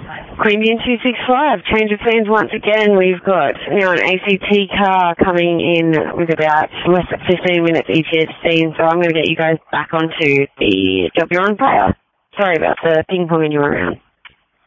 Queanbeyan 265, change of plans once again. We've got now an ACT car coming in with about less than 15 minutes ETA, so I'm going to get you guys back onto the job you're on prior. Sorry about the ping-ponging you around.